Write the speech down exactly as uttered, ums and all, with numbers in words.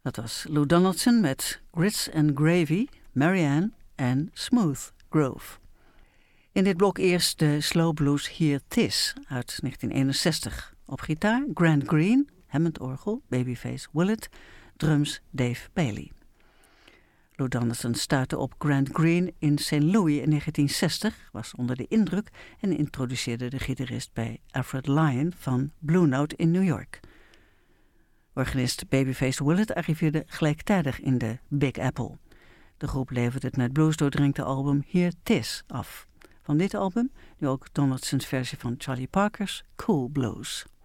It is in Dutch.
Dat was Lou Donaldson met Grits and Gravy, Marianne en Smooth Grove. In dit blok eerst de slow blues Hear 'Tis uit negentien eenenzestig. Op gitaar Grant Green, Hammond-orgel Babyface Willett, drums Dave Bailey. Lou Donaldson stuitte op Grant Green in Saint Louis in negentien zestig, was onder de indruk en introduceerde de gitarist bij Alfred Lyon van Blue Note in New York. Organist Babyface Willett arriveerde gelijktijdig in de Big Apple. De groep leverde het met blues doordrenkte album Hear 'Tis af. Van dit album nu ook Donaldson's versie van Charlie Parker's Cool Blues.